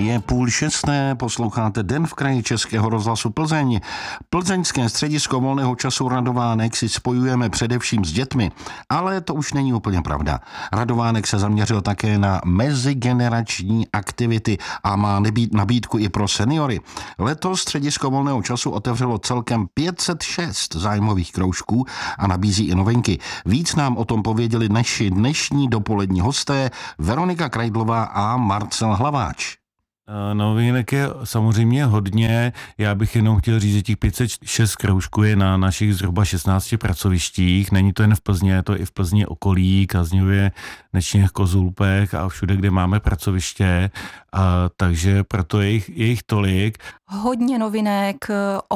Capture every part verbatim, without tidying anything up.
Je půl šesté, posloucháte Den v kraji Českého rozhlasu Plzeň. Plzeňské středisko volného času Radovánek si spojujeme především s dětmi, ale to už není úplně pravda. Radovánek se zaměřil také na mezigenerační aktivity a má nabídku i pro seniory. Letos středisko volného času otevřelo celkem pět set šest zájmových kroužků a nabízí i novinky. Víc nám o tom pověděli naši dnešní dopolední hosté Veronika Krajdlová a Marcel Hlaváč. Novinek je samozřejmě hodně. Já bych jenom chtěl říct, že těch pět set šest kroužků je na našich zhruba šestnácti pracovištích. Není to jen v Plzni, je to i v Plzni okolí, Kazňově, Nečněch, Kozulpech a všude, kde máme pracoviště. A, takže proto je jich, je jich tolik. Hodně novinek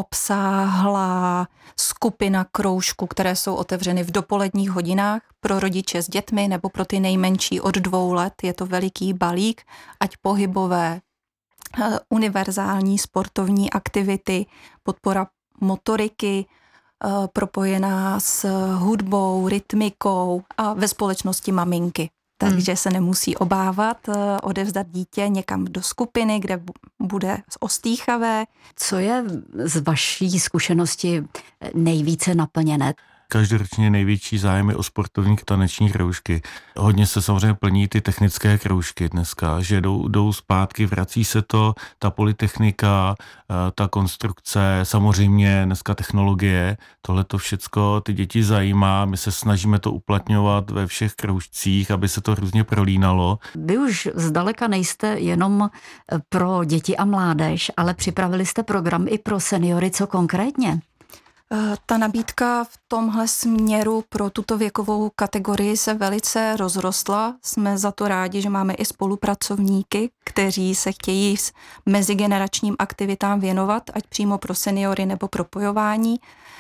obsáhla skupina kroužků, které jsou otevřeny v dopoledních hodinách pro rodiče s dětmi nebo pro ty nejmenší od dvou let. Je to veliký balík, ať pohybové, univerzální sportovní aktivity, podpora motoriky, propojená s hudbou, rytmikou a ve společnosti maminky. Takže se nemusí obávat odevzdat dítě někam do skupiny, kde bude ostýchavé. Co je z vaší zkušenosti nejvíce naplněné? Každoročně největší zájem je o sportovní taneční kroužky. Hodně se samozřejmě plní ty technické kroužky dneska, že jdou, jdou zpátky, vrací se to, ta polytechnika, ta konstrukce, samozřejmě dneska technologie, tohle to všecko ty děti zajímá, my se snažíme to uplatňovat ve všech kroužcích, aby se to různě prolínalo. Vy už zdaleka nejste jenom pro děti a mládež, ale připravili jste program i pro seniory, co konkrétně? Ta nabídka v tomhle směru pro tuto věkovou kategorii se velice rozrostla. Jsme za to rádi, že máme i spolupracovníky, kteří se chtějí s mezigeneračním aktivitám věnovat, ať přímo pro seniory nebo propojování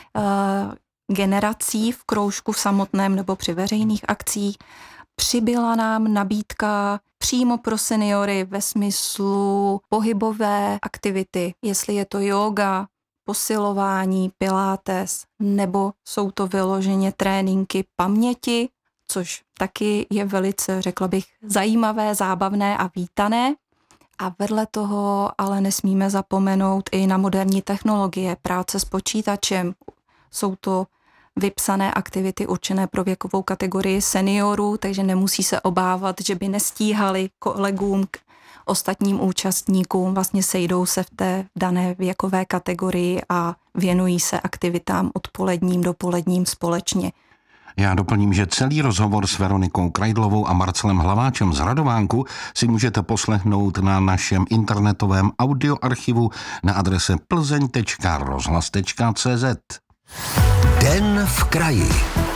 generací v kroužku v samotném nebo při veřejných akcích. Přibyla nám nabídka přímo pro seniory ve smyslu pohybové aktivity, jestli je to yoga, posilování, pilates, nebo jsou to vyloženě tréninky paměti, což taky je velice, řekla bych, zajímavé, zábavné a vítané. A vedle toho ale nesmíme zapomenout i na moderní technologie, práce s počítačem. Jsou to vypsané aktivity určené pro věkovou kategorii seniorů, takže nemusí se obávat, že by nestíhali kolegům, ostatním účastníkům, vlastně sejdou se v té dané věkové kategorii a věnují se aktivitám odpoledním, dopoledním společně. Já doplním, že celý rozhovor s Veronikou Krajdlovou a Marcelem Hlaváčem z Radovánku si můžete poslechnout na našem internetovém audioarchivu na adrese plzeň tečka rozhlas tečka cé zet. Den v kraji.